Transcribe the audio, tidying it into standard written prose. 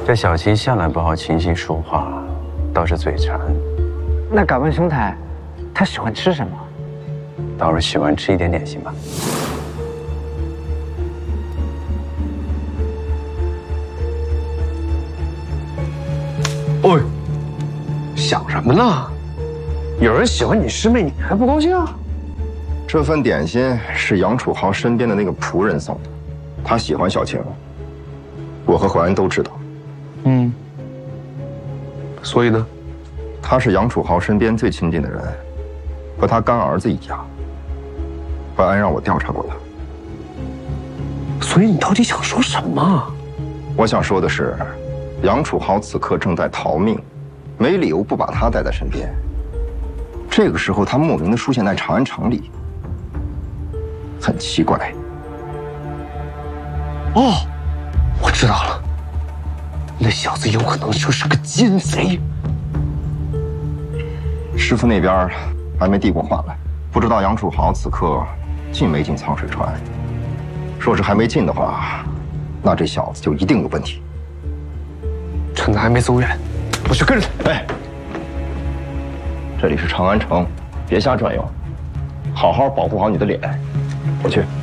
这小七向来不好琴棋书画，倒是嘴馋。 那敢问兄台，他喜欢吃什么？ 倒是喜欢吃一点点心吧。 哦，想什么呢？有人喜欢你师妹，你还不高兴啊？ 这份点心是杨楚豪身边的那个仆人送的，他喜欢小晴，我和怀恩都知道。 所以呢？ 他是杨楚豪身边最亲近的人，和他干儿子一样。怀恩让我调查过他。 所以你到底想说什么？ 我想说的是，杨楚豪此刻正在逃命，没理由不把他带在身边。这个时候他莫名的出现在长安城里，很奇怪。 哦，我知道了，那小子有可能就是个奸贼。 师傅那边还没递过话来，不知道杨楚豪此刻进没进苍水川。若是还没进的话，那这小子就一定有问题。 趁他还没走远，我去跟着他。 哎，这里是长安城，别瞎转悠，好好保护好你的脸。我去。